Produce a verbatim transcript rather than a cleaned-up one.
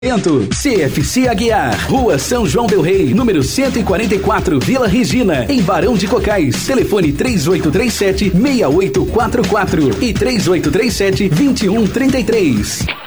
C F C Aguiar, Rua São João del Rei, número cento e quarenta e quatro, Vila Regina, em Barão de Cocais. Telefone três oito três sete, seis oito quatro quatro e três oito três sete, dois um três três.